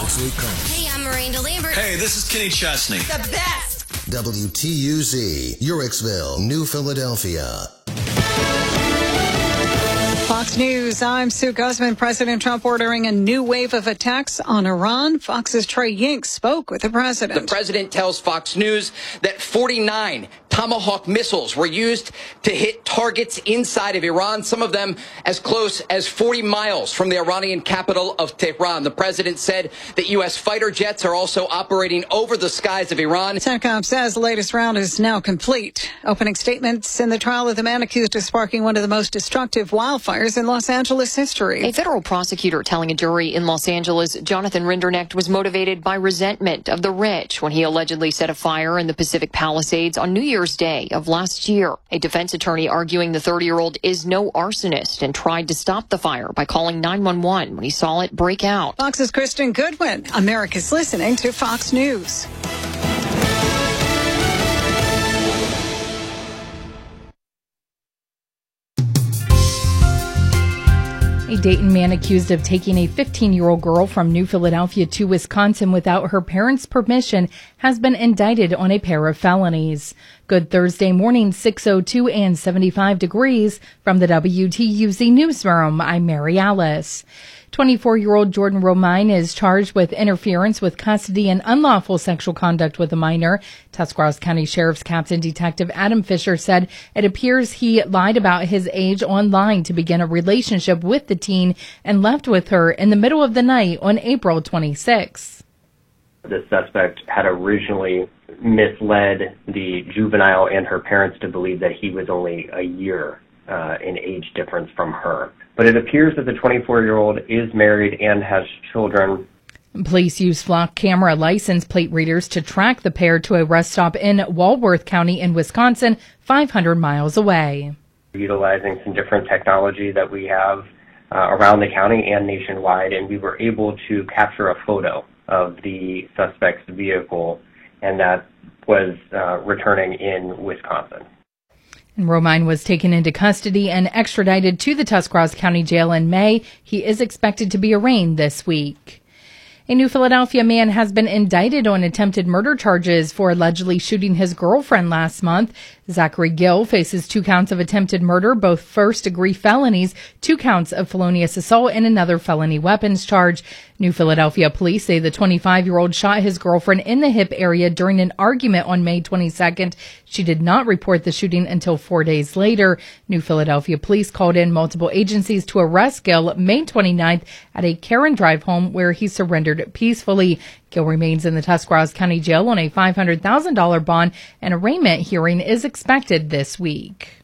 Next week comes. Hey, I'm Miranda Lambert. Hey, this is Kenny Chesney. The best. WTUZ, Uricksville, New Philadelphia. Fox News, I'm Sue Guzman. President Trump ordering a new wave of attacks on Iran. Fox's Trey Yingst spoke with the president. The president tells Fox News that 49 Tomahawk missiles were used to hit targets inside of Iran, some of them as close as 40 miles from the Iranian capital of Tehran. The president said that U.S. fighter jets are also operating over the skies of Iran. CENTCOM says the latest round is now complete. Opening statements in the trial of the man accused of sparking one of the most destructive wildfires in Los Angeles history. A federal prosecutor telling a jury in Los Angeles Jonathan Rinderknecht was motivated by resentment of the rich when he allegedly set a fire in the Pacific Palisades on New Year's Day of last year. A defense attorney arguing the 30-year-old is no arsonist and tried to stop the fire by calling 911 when he saw it break out. Fox's Kristen Goodwin. America's listening to Fox News. A Dayton man accused of taking a 15-year-old girl from New Philadelphia to Wisconsin without her parents' permission has been indicted on a pair of felonies. Good Thursday morning, 6:02 and 75 degrees. From the WTUZ Newsroom, I'm Mary Alice. 24-year-old Jordan Romine is charged with interference with custody and unlawful sexual conduct with a minor. Tuscarawas County Sheriff's Captain Detective Adam Fisher said it appears he lied about his age online to begin a relationship with the teen and left with her in the middle of the night on April 26. The suspect had originally misled the juvenile and her parents to believe that he was only a year in age difference from her. But it appears that the 24-year-old is married and has children. Police used flock camera license plate readers to track the pair to a rest stop in Walworth County in Wisconsin, 500 miles away. Utilizing some different technology that we have around the county and nationwide, and we were able to capture a photo of the suspect's vehicle, and that was returning in Wisconsin. And Romine was taken into custody and extradited to the Tuscarawas County Jail in May. He is expected to be arraigned this week. A New Philadelphia man has been indicted on attempted murder charges for allegedly shooting his girlfriend last month. Zachary Gill faces 2 counts of attempted murder, both first-degree felonies, 2 counts of felonious assault, and another felony weapons charge. New Philadelphia police say the 25-year-old shot his girlfriend in the hip area during an argument on May 22nd. She did not report the shooting until 4 days later. New Philadelphia police called in multiple agencies to arrest Gill May 29th at a Karen Drive home where he surrendered peacefully. Gill remains in the Tuscarawas County Jail on a $500,000 bond. An arraignment hearing is expected this week.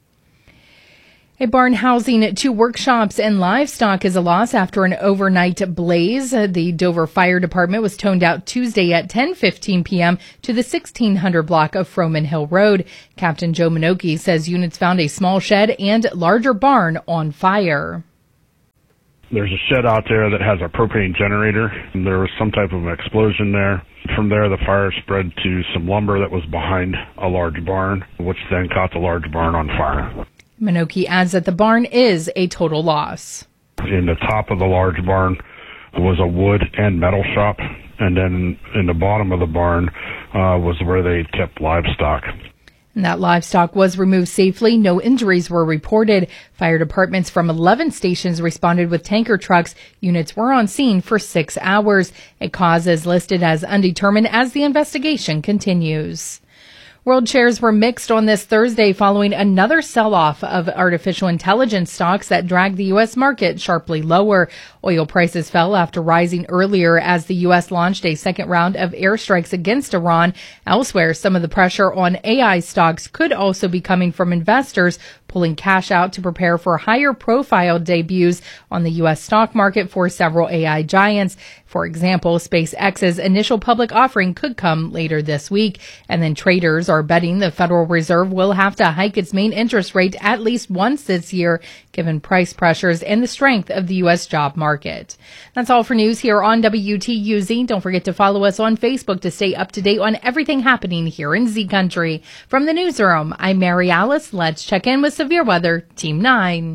A barn housing 2 workshops and livestock is a loss after an overnight blaze. The Dover Fire Department was toned out Tuesday at 10:15 p.m. to the 1600 block of Froman Hill Road. Captain Joe Minoki says units found a small shed and larger barn on fire. There's a shed out there that has a propane generator, and there was some type of explosion there. From there, the fire spread to some lumber that was behind a large barn, which then caught the large barn on fire. Minoki adds that the barn is a total loss. In the top of the large barn was a wood and metal shop, and then in the bottom of the barn was where they kept livestock. And that livestock was removed safely. No injuries were reported. Fire departments from 11 stations responded with tanker trucks. Units were on scene for 6 hours. A cause is listed as undetermined as the investigation continues. World shares were mixed on this Thursday following another sell-off of artificial intelligence stocks that dragged the U.S. market sharply lower. Oil prices fell after rising earlier as the U.S. launched a second round of airstrikes against Iran. Elsewhere, some of the pressure on AI stocks could also be coming from investors pulling cash out to prepare for higher profile debuts on the U.S. stock market for several AI giants. For example, SpaceX's initial public offering could come later this week. And then traders are betting the Federal Reserve will have to hike its main interest rate at least once this year, given price pressures and the strength of the U.S. job market. That's all for news here on WTUZ. Don't forget to follow us on Facebook to stay up to date on everything happening here in Z Country. From the newsroom, I'm Mary Alice. Let's check in with severe weather, Team 9.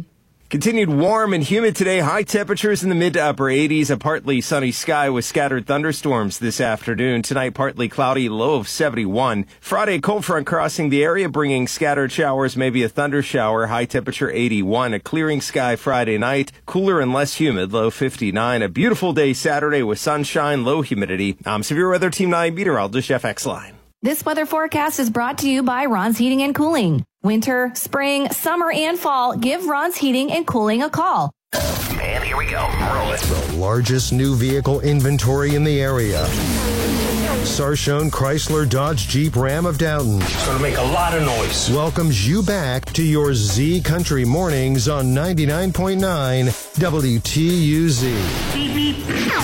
Continued warm and humid today. High temperatures in the mid to upper 80s. A partly sunny sky with scattered thunderstorms this afternoon. Tonight, partly cloudy, low of 71. Friday, cold front crossing the area, bringing scattered showers, maybe a thunder shower. High temperature 81. A clearing sky Friday night. Cooler and less humid, low 59. A beautiful day Saturday with sunshine, low humidity. I'm Severe Weather Team 9 meteorologist Jeff Exline. This weather forecast is brought to you by Ron's Heating and Cooling. Winter, spring, summer, and fall, give Ron's Heating and Cooling a call. And here we go. Roll it. The largest new vehicle inventory in the area. Sarshone Chrysler Dodge Jeep Ram of Downton. It's going to make a lot of noise. Welcomes you back to your Z Country Mornings on 99.9 WTUZ. Beep, beep.